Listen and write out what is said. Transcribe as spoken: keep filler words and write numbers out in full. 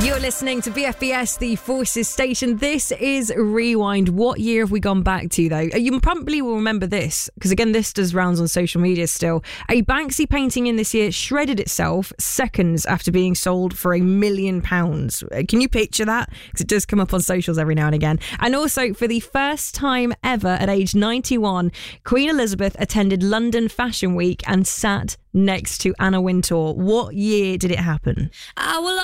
You're listening to B F B S, the Forces station. This is Rewind. What year have we gone back to, though? You probably will remember this, because again, this does rounds on social media still. A Banksy painting in this year shredded itself seconds after being sold for a million pounds. Can you picture that? Because it does come up on socials every now and again. And also, for the first time ever at age ninety-one, Queen Elizabeth attended London Fashion Week and sat next to Anna Wintour. What year did it happen? I will